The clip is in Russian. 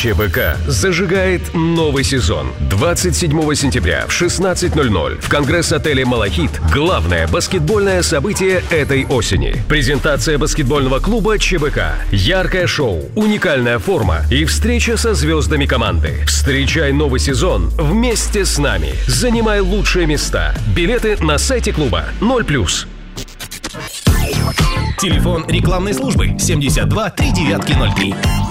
ЧБК зажигает новый сезон. 27 сентября в 16:00 в Конгресс-отеле «Малахит» главное баскетбольное событие этой осени. Презентация баскетбольного клуба ЧБК. Яркое шоу, уникальная форма и встреча со звездами команды. Встречай новый сезон вместе с нами. Занимай лучшие места. Билеты на сайте клуба 0+. Телефон рекламной службы 72 3903.